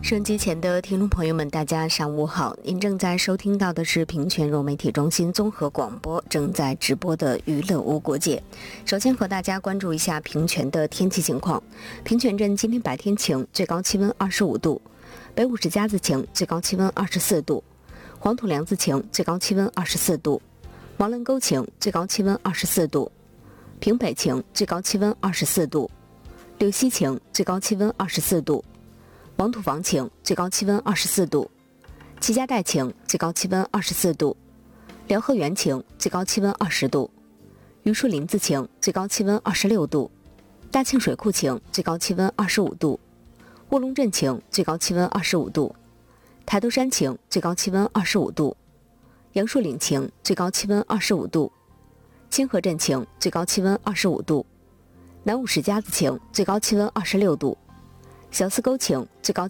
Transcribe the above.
收音机前的听众朋友们，大家上午好！您正在收听到的是平泉融媒体中心综合广播正在直播的娱乐无国界。首先和大家关注一下平泉的天气情况。平泉镇今天白天晴，最高气温25度；北五十家子晴，最高气温24度；黄土梁子晴，最高气温24度；毛棱沟晴，最高气温24度；平北晴，最高气温24度；柳溪晴，最高气温24度；黄土房晴，最高气温24度；齐家岱晴，最高气温24度；辽河源晴，最高气温20度；榆树林子晴，最高气温26度；大庆水库晴，最高气温25度；卧龙镇晴，最高气温25度；台头山晴，最高气温25度；杨树岭晴，最高气温25度；清河镇晴，最高气温25度；南五十家子晴，最高气温26度；小四沟晴，最高